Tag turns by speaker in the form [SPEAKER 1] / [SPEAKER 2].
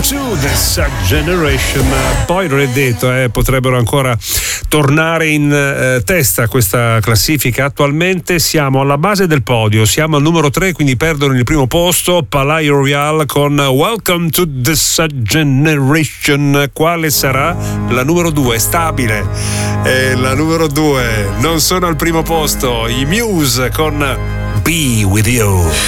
[SPEAKER 1] to the Sad Generation. Poi non è detto, potrebbero ancora tornare in testa a questa classifica. Attualmente siamo alla base del podio, siamo al numero 3, quindi perdono il primo posto Palais Royal con Welcome to the Sad Generation. Quale sarà la numero 2? Stabile. La numero 2 non sono al primo posto, i Muse con Be With You.